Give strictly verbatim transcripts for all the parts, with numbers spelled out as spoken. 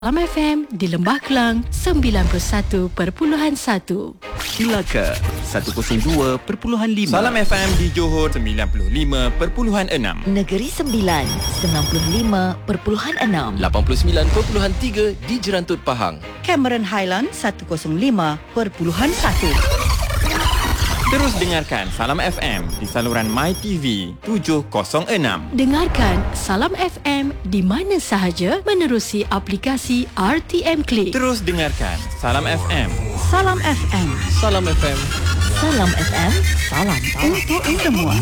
Salam F M di Lembah Kelang sembilan puluh satu perpuluhan satu. Melaka seratus dua perpuluhan lima. Salam F M di Johor sembilan puluh lima perpuluhan enam. Negeri Sembilan sembilan puluh lima perpuluhan enam. lapan puluh sembilan perpuluhan tiga di Jerantut Pahang. Cameron Highland seratus lima perpuluhan satu. Terus dengarkan Salam F M di saluran MyTV tujuh kosong enam. Dengarkan Salam F M di mana sahaja menerusi aplikasi R T M Click. Terus dengarkan Salam F M. Salam F M. Salam F M. Salam F M. Salam untuk semua.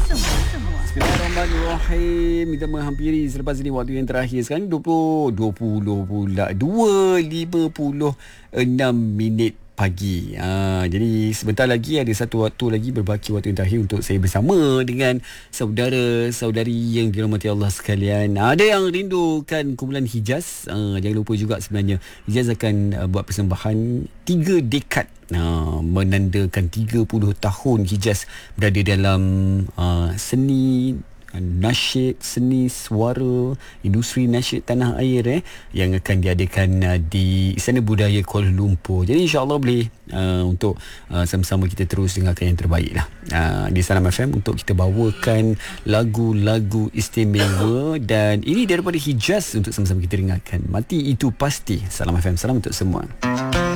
Bismillahirrahmanirrahim. Kita menghampiri selepas ini waktu yang terakhir sekarang dua puluh dua puluh pula dua lima puluh enam minit pagi. Ha, jadi sebentar lagi ada satu waktu lagi berbaki waktu yang terakhir untuk saya bersama dengan saudara-saudari yang dirahmati Allah sekalian. Ada yang rindukan kumpulan Hijaz. Ha, jangan lupa juga sebenarnya Hijaz akan uh, buat persembahan tiga dekad uh, menandakan tiga puluh tahun Hijaz berada dalam uh, seni nasyid, seni suara, industri nasyid tanah air eh yang akan diadakan uh, di Istana Budaya Kuala Lumpur. Jadi insya-Allah boleh uh, untuk uh, sama-sama kita terus dengarkan yang terbaik lah uh, di Salam F M untuk kita bawakan lagu-lagu istimewa, dan ini daripada Hijaz untuk sama-sama kita dengarkan. Mati itu pasti. Salam F M, salam untuk semua.